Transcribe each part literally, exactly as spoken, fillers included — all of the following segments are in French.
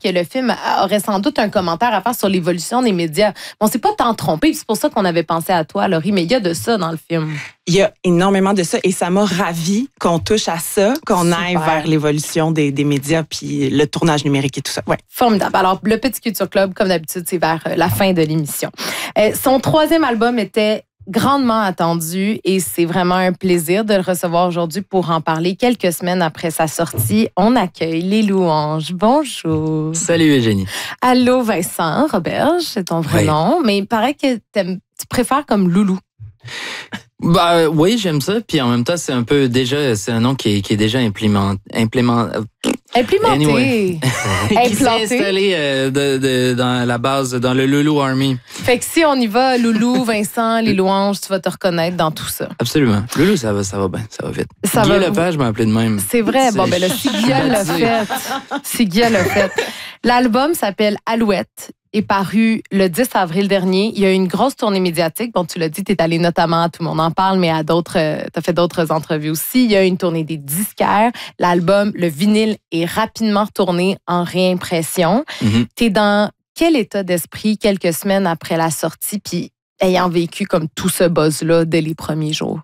que le film aurait sans doute un commentaire à faire sur l'évolution des médias. On s'est pas tant trompé, c'est pour ça qu'on avait pensé à toi, Laurie, mais il y a de ça dans le film. Il y a énormément de ça et ça m'a ravi qu'on touche à ça, qu'on Super. aille vers l'évolution des, des médias puis le tournage numérique et tout ça. Ouais. Formidable. Alors, le Petit Culture Club, comme d'habitude, c'est vers la fin de l'émission. Euh, son troisième album était grandement attendu et c'est vraiment un plaisir de le recevoir aujourd'hui pour en parler quelques semaines après sa sortie. On accueille Les Louanges. Bonjour. Salut Eugénie. Allô Vincent Roberge, c'est ton vrai oui. nom, mais il paraît que tu préfères comme Loulou. Bah oui, j'aime ça. Puis en même temps, c'est un peu déjà, c'est un nom qui est, qui est déjà implémenté. Implément, Implémenté. Anyway. Qui s'est installé euh, de, de, dans la base, dans le Loulou Army. Fait que si on y va, Loulou, Vincent, Les Louanges, tu vas te reconnaître dans tout ça. Absolument. Loulou, ça va, ça va bien, ça va vite. Ça Guy va... Lepage m'a appelé de même. C'est vrai. Bon, ben là, si Guy l'a fait. Si Guy l'a fait. L'album s'appelle Alouette. Est paru le dix avril dernier. Il y a eu une grosse tournée médiatique. Bon, tu l'as dit, tu es allé notamment à Tout le monde en parle, mais à d'autres, euh, tu as fait d'autres entrevues aussi. Il y a eu une tournée des disquaires. L'album, le vinyle est rapidement retourné en réimpression. Mm-hmm. Tu es dans quel état d'esprit quelques semaines après la sortie, puis ayant vécu comme tout ce buzz-là dès les premiers jours?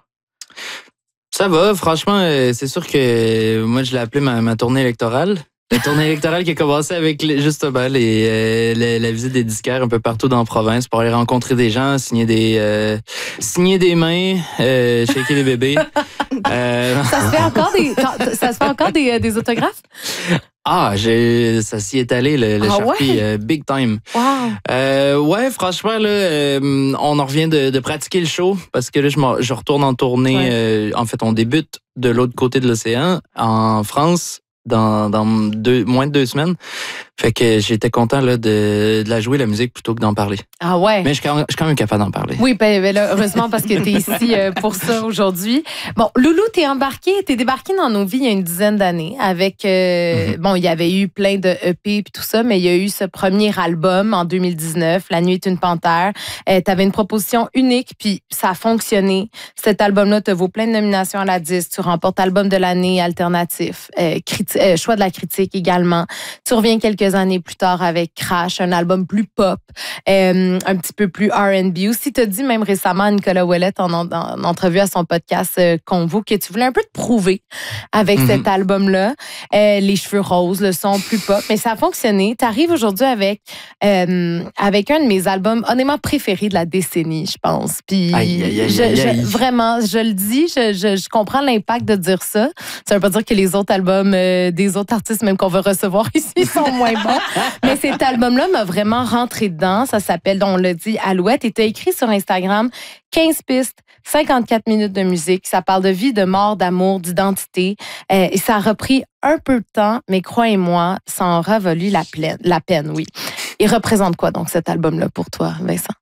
Ça va, franchement, c'est sûr que moi, je l'ai appelé ma, ma tournée électorale. La tournée électorale qui a commencé avec justement les, euh, la, la visite des disquaires un peu partout dans la province pour aller rencontrer des gens, signer des euh, signer des mains, euh, shaker les bébés. euh... Ça se fait encore des ça se fait encore des, des autographes? Ah, j'ai, ça s'y est allé, le, le ah Sharpie, ouais? euh, big time. Wow. Euh, ouais, franchement, là, euh, on en revient de, de pratiquer le show parce que là, je, je retourne en tournée. Ouais. Euh, en fait, on débute de l'autre côté de l'océan, en France. Dans, dans deux, moins de deux semaines. Fait que j'étais content là, de, de la jouer, la musique, plutôt que d'en parler. Ah ouais? Mais je suis quand même, je suis quand même capable d'en parler. Oui, ben, ben là, heureusement, parce que t'es ici pour ça aujourd'hui. Bon, Loulou, t'es embarqué, t'es débarqué dans nos vies il y a une dizaine d'années avec... Euh, mm-hmm. Bon, il y avait eu plein de E P et tout ça, mais il y a eu ce premier album en deux mille dix-neuf, La nuit est une panthère. Euh, t'avais une proposition unique, puis ça a fonctionné. Cet album-là te vaut plein de nominations à la disque. Tu remportes album de l'année alternatif, euh, criti- euh, choix de la critique également. Tu reviens quelques années plus tard avec Crash, un album plus pop, euh, un petit peu plus R and B. Aussi, tu as dit même récemment à Nicolas Ouellet en, en, en entrevue à son podcast euh, Convo que tu voulais un peu te prouver avec mm-hmm. cet album-là. Euh, les cheveux roses, le son plus pop, mais ça a fonctionné. Tu arrives aujourd'hui avec, euh, avec un de mes albums honnêtement préférés de la décennie, je pense. Puis aïe, aïe, aïe, je, aïe, aïe. Je, vraiment, je le dis, je, je, je comprends l'impact de dire ça. Ça veut pas dire que les autres albums euh, des autres artistes, même qu'on va recevoir ici, sont moins bons. Mais cet album-là m'a vraiment rentré dedans. Ça s'appelle, on l'a dit, Alouette. Et tu as écrit sur Instagram quinze pistes, cinquante-quatre minutes de musique. Ça parle de vie, de mort, d'amour, d'identité. Euh, et ça a repris un peu de temps, mais croyez-moi, ça en aura valu la, plaine, la peine, oui. Il représente quoi, donc, cet album-là pour toi, Vincent?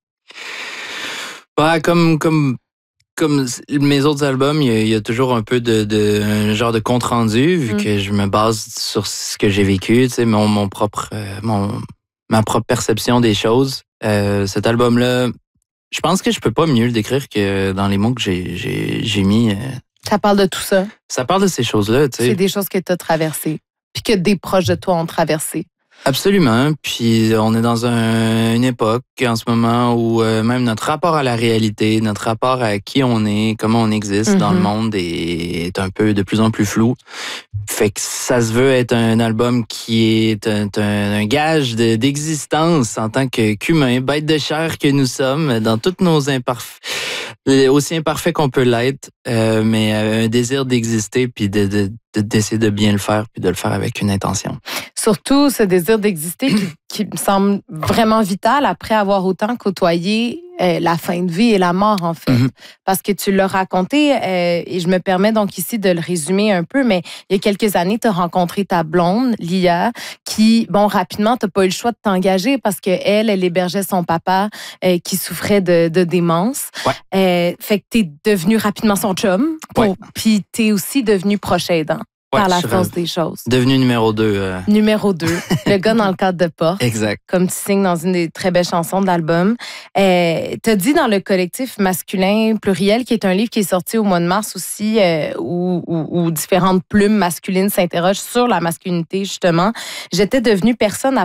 Bah, comme... comme... Comme mes autres albums, il y a, il y a toujours un peu de, de un genre de compte rendu vu mm. que je me base sur ce que j'ai vécu, tu sais, mon mon propre euh, mon ma propre perception des choses. Euh, cet album-là, je pense que je peux pas mieux le décrire que dans les mots que j'ai j'ai j'ai mis. Euh, ça parle de tout ça. Ça parle de ces choses-là, tu sais. C'est des choses que tu as traversées, puis que des proches de toi ont traversées. Absolument. Puis on est dans un, une époque en ce moment où euh, même notre rapport à la réalité, notre rapport à qui on est, comment on existe mm-hmm. dans le monde est, est un peu de plus en plus flou. Fait que ça se veut être un album qui est un, un, un gage de, d'existence en tant que, qu'humain, bête de chair que nous sommes, dans toutes nos imparfaits, aussi imparfaits qu'on peut l'être, euh, mais un désir d'exister puis de, de, de, d'essayer de bien le faire puis de le faire avec une intention. Surtout ce désir d'exister qui, qui me semble vraiment vital après avoir autant côtoyé euh, la fin de vie et la mort, en fait. Mm-hmm. Parce que tu l'as raconté, euh, et je me permets donc ici de le résumer un peu, mais il y a quelques années, tu as rencontré ta blonde, Lia, qui, bon, rapidement, tu n'as pas eu le choix de t'engager parce qu'elle, elle hébergeait son papa euh, qui souffrait de, de démence. Ouais. Euh, fait que tu es devenu rapidement son chum, pour, ouais. Puis tu es aussi devenu proche aidant. Par ouais, la force des choses. Devenu numéro deux. Euh... Numéro deux. Le gars dans le cadre de porte. Exact. Comme tu signes dans une des très belles chansons de l'album. Euh, tu as dit dans le collectif masculin pluriel, qui est un livre qui est sorti au mois de mars aussi, euh, où, où, où différentes plumes masculines s'interrogent sur la masculinité, justement. J'étais devenue personne à